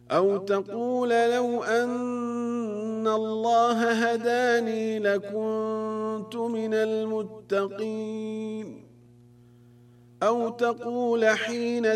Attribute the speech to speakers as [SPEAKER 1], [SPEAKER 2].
[SPEAKER 1] أو تقول لو أن الله هداني لكنت من المتقين. أو تقول حين